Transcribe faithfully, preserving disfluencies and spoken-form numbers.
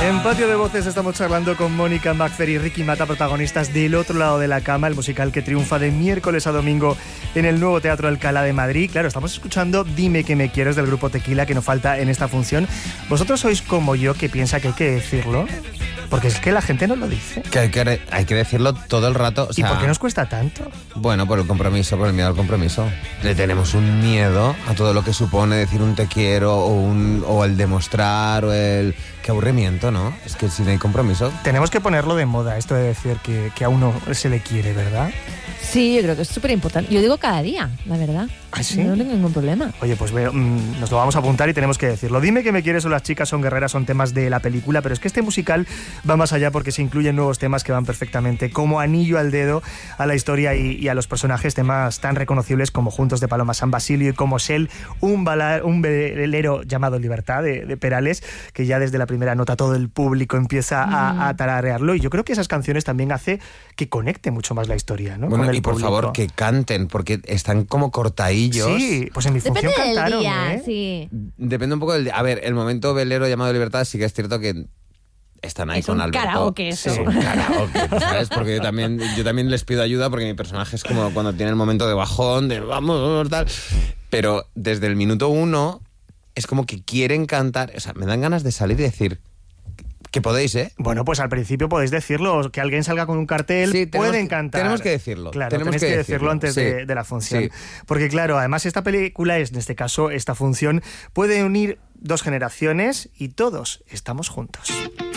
En Patio de Voces estamos charlando con Mónica Macfer y Ricky Mata, protagonistas del Otro lado de la cama, el musical que triunfa de miércoles a domingo en el nuevo Teatro Alcalá de Madrid. Claro, estamos escuchando Dime que me quieres del grupo Tequila, que no falta en esta función. ¿Vosotros sois como yo, que piensa que hay que decirlo? Porque es que la gente no lo dice. Que hay que, hay que decirlo todo el rato. O sea, ¿y por qué nos cuesta tanto? Bueno, por el compromiso, por el miedo al compromiso. Le tenemos un miedo a todo lo que supone decir un te quiero o, un, o el demostrar o el... Qué aburrimiento, ¿no? Es que si no hay compromiso... Tenemos que ponerlo de moda, esto de decir que, que a uno se le quiere, ¿verdad? Sí, yo creo que es súper importante. Yo digo cada día, la verdad. ¿Ah, sí? No tengo ningún problema. Oye, pues veo, mmm, nos lo vamos a apuntar y tenemos que decirlo. Dime que me quieres o Las chicas son guerreras son temas de la película, pero es que este musical va más allá porque se incluyen nuevos temas que van perfectamente como anillo al dedo a la historia y, y a los personajes, temas tan reconocibles como Juntos de Paloma San Basilio y como Shell, un, bala, un velero llamado Libertad de, de Perales, que ya desde la primera nota todo el público empieza mm. a, a tararearlo, y yo creo que esas canciones también hace que conecte mucho más la historia, ¿no? Bueno, Con el y por público. Favor que canten, porque están como cortadillos. Sí, pues en mi función Depende cantaron, del día, ¿eh? sí. Depende un poco del... A ver, el momento velero llamado Libertad sí que es cierto que están ahí es con un Alberto. karaoke eso. Sí, un karaoke, ¿sabes? Porque yo también, yo también les pido ayuda porque mi personaje es como cuando tiene el momento de bajón, de vamos, tal. Pero desde el minuto uno es como que quieren cantar. O sea, me dan ganas de salir y decir... Que podéis, ¿eh? Bueno, pues al principio podéis decirlo, que alguien salga con un cartel, sí, tenemos, pueden cantar. Tenemos que decirlo. Claro, tenemos tenéis que, que decirlo, decirlo antes sí, de, de la función. Sí. Porque claro, además esta película es, en este caso, esta función puede unir dos generaciones y todos estamos juntos.